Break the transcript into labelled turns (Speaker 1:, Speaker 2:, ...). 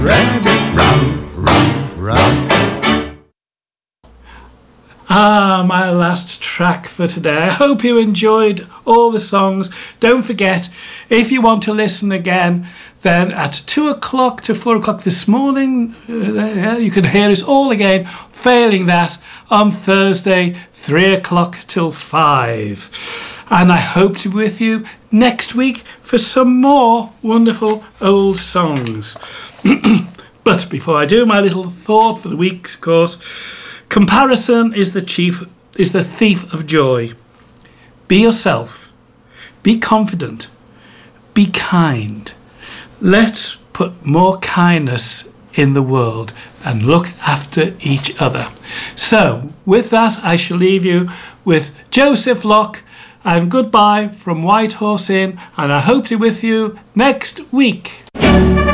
Speaker 1: Rabbit, run, run, run.
Speaker 2: My last track for today. I hope you enjoyed all the songs. Don't forget, if you want to listen again, then at 2 o'clock to 4 o'clock this morning, you can hear us all again. Failing that, on Thursday, 3 o'clock till 5. And I hope to be with you next week for some more wonderful old songs. But before I do, my little thought for the week, of course, comparison is the thief of joy. Be yourself. Be confident. Be kind. Let's put more kindness in the world and look after each other. So, with that, I shall leave you with Joseph Locke and goodbye from White Horse Inn, and I hope to be with you next week.